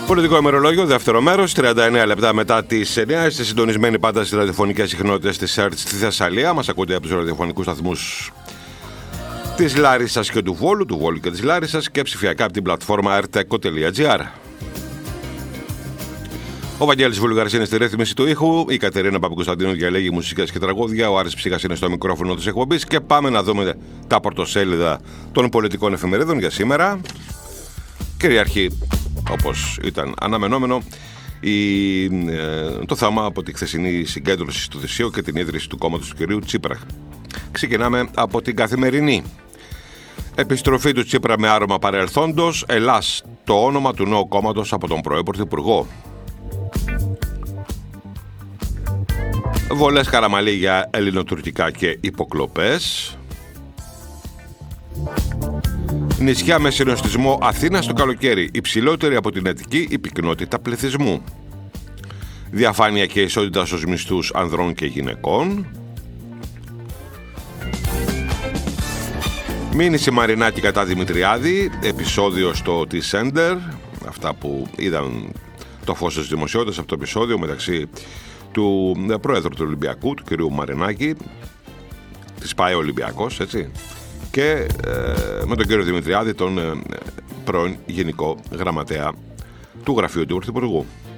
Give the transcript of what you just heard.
Πολιτικό ημερολόγιο, δεύτερο μέρος, 39 λεπτά μετά τις 9. Είστε συντονισμένοι πάντα στις ραδιοφωνικές συχνότητες της ΕΡΤ στη Θεσσαλία. Μας ακούτε από τους ραδιοφωνικούς σταθμούς της Λάρισσας και του Βόλου και της Λάρισσας και ψηφιακά από την πλατφόρμα rteko.gr. Ο Βαγγέλης Βουλγαρής είναι στη ρύθμιση του ήχου, η Κατερίνα Παπακοσταντίνου διαλέγει μουσικές και τραγούδια, ο Άρης Ψύχας είναι στο μικρόφωνο της εκπομπής και πάμε να δούμε τα πρωτοσέλιδα των πολιτικών εφημερίδων για σήμερα. Κυριαρχεί, όπως ήταν αναμενόμενο, το θέμα από τη χθεσινή συγκέντρωση στο Θησίο και την ίδρυση του κόμματος του κυρίου Τσίπρα. Ξεκινάμε από την Καθημερινή. Επιστροφή του Τσίπρα με άρωμα παρελθόντος, Ελλάς, το όνομα του νέου κόμματος από τον πρώην Πρωθυπουργό. Βολές Καραμαλή για ελληνοτουρκικά και υποκλοπές. Νησιά με συνοστισμό Αθήνα το καλοκαίρι, υψηλότερη από την Αττική η πυκνότητα πληθυσμού. Διαφάνεια και ισότητα στους μισθούς ανδρών και γυναικών. Μήνυση Μαρινάκη κατά Δημητριάδη, επεισόδιο στο T-Center, αυτά που είδαν το φως της δημοσιότητας, αυτό το επεισόδιο μεταξύ του πρόεδρου του Ολυμπιακού, του κυρίου Μαρινάκη, της ΠΑΕ Ολυμπιακός, έτσι, και με τον κύριο Δημητριάδη, τον πρώην Γενικό Γραμματέα του Γραφείου του Πρωθυπουργού.